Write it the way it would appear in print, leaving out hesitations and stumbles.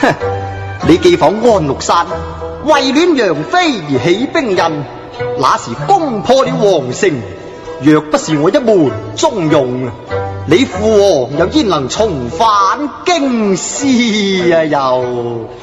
你既訪安祿山，為戀楊妃而起兵刃，那時攻破了皇城，若不是我一門忠勇，你父王又焉能重返京師啊？又